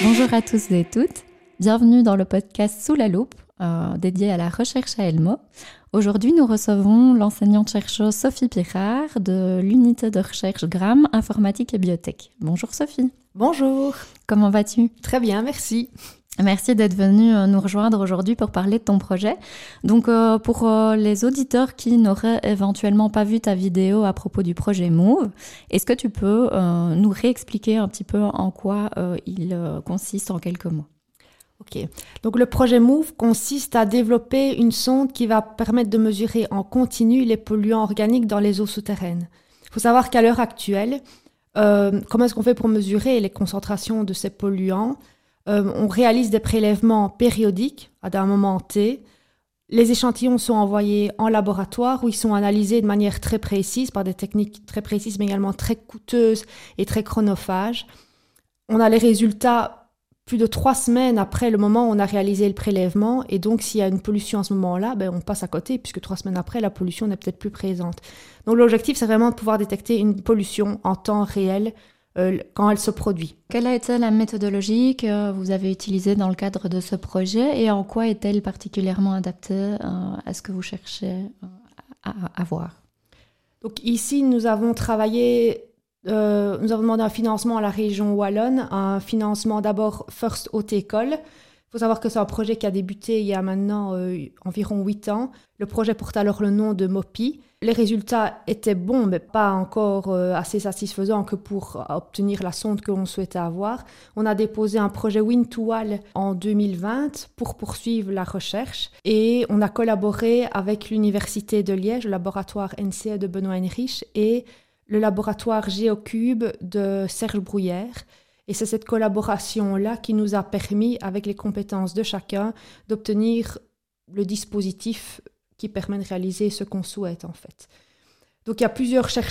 Bonjour à tous et toutes, bienvenue dans le podcast Sous la loupe, dédié à la recherche à Elmo. Aujourd'hui, nous recevons l'enseignante-chercheuse Sophie Pirard de l'unité de recherche GRAM, informatique et biotech. Bonjour Sophie. Bonjour. Comment vas-tu ? Très bien, merci. Merci d'être venue nous rejoindre aujourd'hui pour parler de ton projet. Donc, pour les auditeurs qui n'auraient éventuellement pas vu ta vidéo à propos du projet Move, est-ce que tu peux nous réexpliquer un petit peu en quoi il consiste en quelques mots ? Ok. Donc, le projet Move consiste à développer une sonde qui va permettre de mesurer en continu les polluants organiques dans les eaux souterraines. Il faut savoir qu'à l'heure actuelle, comment est-ce qu'on fait pour mesurer les concentrations de ces polluants ? On réalise des prélèvements périodiques à un moment T. Les échantillons sont envoyés en laboratoire où ils sont analysés de manière très précise par des techniques très précises mais également très coûteuses et très chronophages. On a les résultats plus de 3 semaines après le moment où on a réalisé le prélèvement et donc s'il y a une pollution à ce moment-là, on passe à côté puisque 3 semaines après, la pollution n'est peut-être plus présente. Donc l'objectif, c'est vraiment de pouvoir détecter une pollution en temps réel quand elle se produit. Quelle a été la méthodologie que vous avez utilisée dans le cadre de ce projet et en quoi est-elle particulièrement adaptée à ce que vous cherchez à voir ? Donc ici, nous avons travaillé, nous avons demandé un financement à la région Wallonne, un financement d'abord First Haute École. Il faut savoir que c'est un projet qui a débuté il y a maintenant environ 8 ans. Le projet porte alors le nom de MOPI. Les résultats étaient bons, mais pas encore assez satisfaisants que pour obtenir la sonde que l'on souhaitait avoir. On a déposé un projet Wind2Wall en 2020 pour poursuivre la recherche et on a collaboré avec l'Université de Liège, le laboratoire NCE de Benoît Henrich et le laboratoire Géocube de Serge Bruyère. Et c'est cette collaboration-là qui nous a permis, avec les compétences de chacun, d'obtenir le dispositif qui permet de réaliser ce qu'on souhaite en fait. Donc il y a plusieurs chercheurs